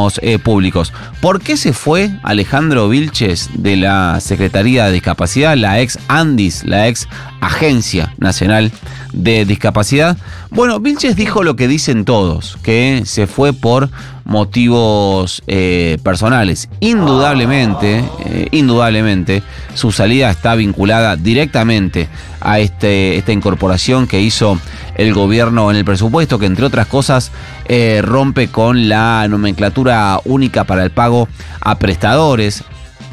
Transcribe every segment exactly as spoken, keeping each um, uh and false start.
organismos eh, públicos. ¿Por qué se fue Alejandro Vilches de la Secretaría de Discapacidad, la ex ANDIS, la ex Agencia Nacional de Discapacidad? Bueno, Vilches dijo lo que dicen todos, que se fue por motivos eh, personales. Indudablemente, eh, indudablemente, su salida está vinculada directamente a este, esta incorporación que hizo el gobierno en el presupuesto, que entre otras cosas eh, rompe con la nomenclatura única para el pago a prestadores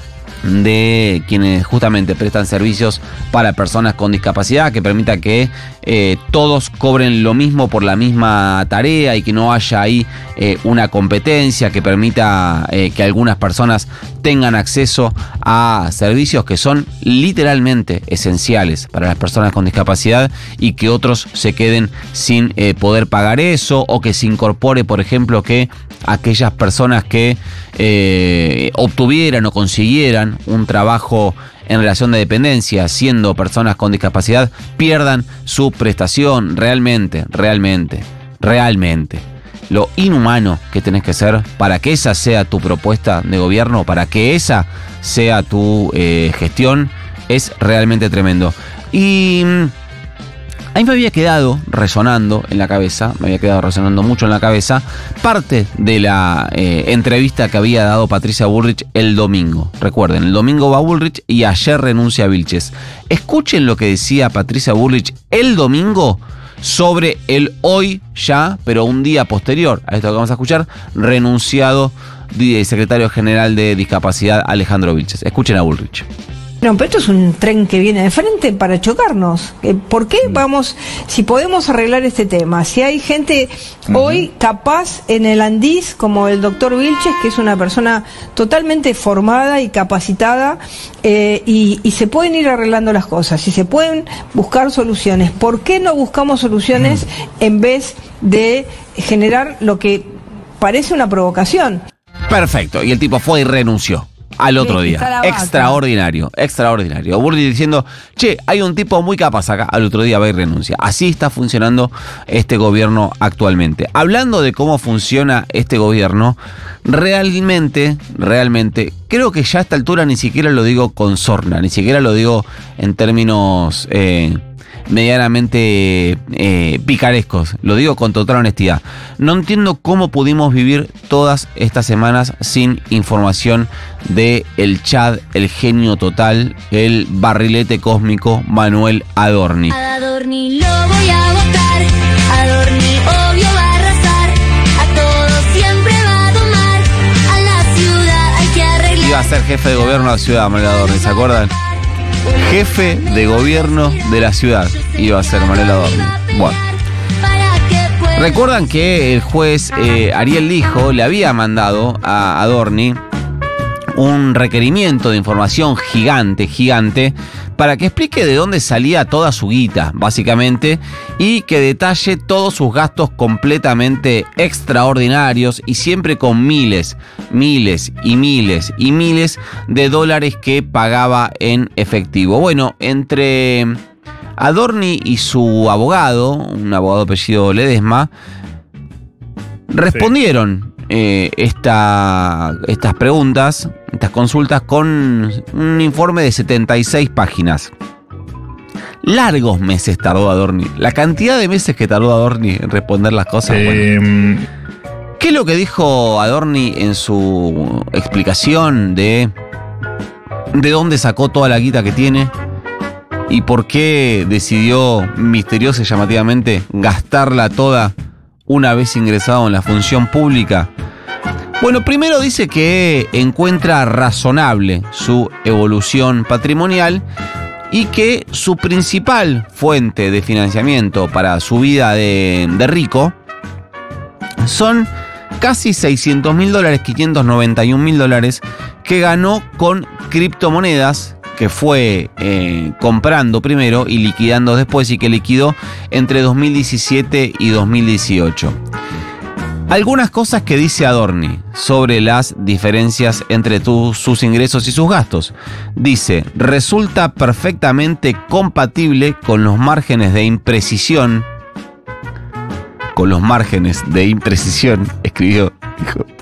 de quienes justamente prestan servicios para personas con discapacidad, que permita que eh, todos cobren lo mismo por la misma tarea y que no haya ahí eh, una competencia, que permita eh, que algunas personas tengan acceso a servicios que son literalmente esenciales para las personas con discapacidad y que otros se queden sin eh, poder pagar eso, o que se incorpore, por ejemplo, que aquellas personas que eh, obtuvieran o consiguieran un trabajo en relación de dependencia siendo personas con discapacidad pierdan su prestación. Realmente, realmente, realmente lo inhumano que tenés que ser para que esa sea tu propuesta de gobierno, para que esa sea tu eh, gestión, es realmente tremendo. Y a mí me había quedado resonando en la cabeza, me había quedado resonando mucho en la cabeza, parte de la eh, entrevista que había dado Patricia Bullrich el domingo. Recuerden, el domingo va Bullrich y ayer renuncia Vilches. Escuchen lo que decía Patricia Bullrich el domingo sobre el hoy ya, pero un día posterior a esto que vamos a escuchar, renunciado secretario general de Discapacidad Alejandro Vilches. Escuchen a Bullrich. No, pero esto es un tren que viene de frente para chocarnos. ¿Por qué vamos, si podemos arreglar este tema? Si hay gente hoy capaz en el ANDIS, como el doctor Vilches, que es una persona totalmente formada y capacitada, eh, y, y se pueden ir arreglando las cosas, y se pueden buscar soluciones. ¿Por qué no buscamos soluciones en vez de generar lo que parece una provocación? Perfecto, y el tipo fue y renunció. Al otro día. Extraordinario, extraordinario. Bullrich diciendo, che, hay un tipo muy capaz acá, al otro día va y renuncia. Así está funcionando este gobierno actualmente. Hablando de cómo funciona este gobierno, realmente, realmente, creo que ya a esta altura ni siquiera lo digo con sorna, ni siquiera lo digo en términos eh, medianamente eh, picarescos. Lo digo con total honestidad. No entiendo cómo pudimos vivir todas estas semanas sin información de el Chad, el genio total, el barrilete cósmico Manuel Adorni. A Adorni lo voy a votar, Adorni obvio va a arrasar, a todos siempre va a domar, a la ciudad hay que arreglar. Iba a ser jefe de gobierno de la ciudad, Manuel Adorni, ¿se acuerdan? Jefe de gobierno de la ciudad iba a ser Manuel Adorni. Bueno, recuerdan que el juez eh, Ariel Lijo le había mandado a Adorni un requerimiento de información gigante, gigante, para que explique de dónde salía toda su guita, básicamente, y que detalle todos sus gastos completamente extraordinarios y siempre con miles, miles y miles y miles de dólares que pagaba en efectivo. Bueno, entre Adorni y su abogado, un abogado apellido Ledesma, respondieron sí. eh, esta, estas preguntas, estas consultas con un informe de setenta y seis páginas. Largos meses tardó Adorni. La cantidad de meses que tardó Adorni en responder las cosas. Eh, bueno. ¿Qué es lo que dijo Adorni en su explicación de de dónde sacó toda la guita que tiene y por qué decidió misteriosa y llamativamente gastarla toda una vez ingresado en la función pública? Bueno, primero dice que encuentra razonable su evolución patrimonial y que su principal fuente de financiamiento para su vida de, de rico son casi seiscientos mil dólares, quinientos noventa y un mil dólares que ganó con criptomonedas, que fue eh, comprando primero y liquidando después, y que liquidó entre dos mil diecisiete y dos mil dieciocho. Algunas cosas que dice Adorni sobre las diferencias entre tu, sus ingresos y sus gastos. Dice, resulta perfectamente compatible con los márgenes de imprecisión. Con los márgenes de imprecisión, escribió, dijo.